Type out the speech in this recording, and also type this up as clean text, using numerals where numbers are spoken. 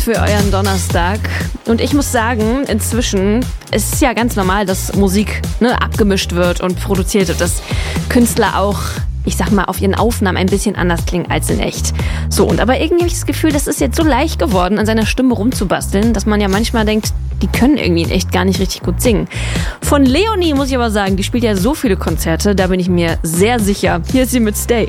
Tipps für euren Donnerstag. Und ich muss sagen, inzwischen ist es ja ganz normal, dass Musik abgemischt wird und produziert wird, dass Künstler auch, ich sag mal, auf ihren Aufnahmen ein bisschen anders klingen als in echt. So, und aber irgendwie habe ich das Gefühl, das ist jetzt so leicht geworden, an seiner Stimme rumzubasteln, dass man ja manchmal denkt, die können irgendwie in echt gar nicht richtig gut singen. Von Leonie muss ich aber sagen, die spielt ja so viele Konzerte, da bin ich mir sehr sicher. Hier ist sie mit Stay.